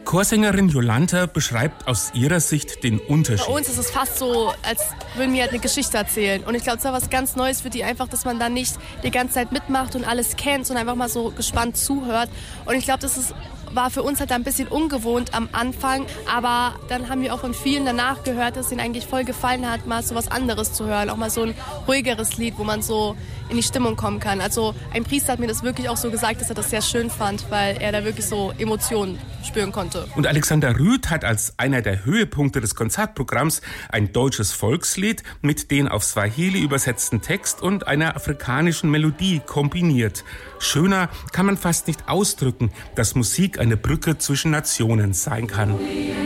Chorsängerin Jolanta beschreibt aus ihrer Sicht den Unterschied. Bei uns ist es fast so, als würden wir halt eine Geschichte erzählen. Und ich glaube, es war was ganz Neues für die einfach, dass man da nicht die ganze Zeit mitmacht und alles kennt, sondern einfach mal so gespannt zuhört. Und ich glaube, war für uns halt ein bisschen ungewohnt am Anfang, aber dann haben wir auch von vielen danach gehört, dass es ihnen eigentlich voll gefallen hat, mal so was anderes zu hören, auch mal so ein ruhigeres Lied, wo man so in die Stimmung kommen kann. Also ein Priester hat mir das wirklich auch so gesagt, dass er das sehr schön fand, weil er da wirklich so Emotionen spüren konnte. Und Alexander Rüth hat als einer der Höhepunkte des Konzertprogramms ein deutsches Volkslied mit den auf Swahili übersetzten Text und einer afrikanischen Melodie kombiniert. Schöner kann man fast nicht ausdrücken, dass Musik eine Brücke zwischen Nationen sein kann.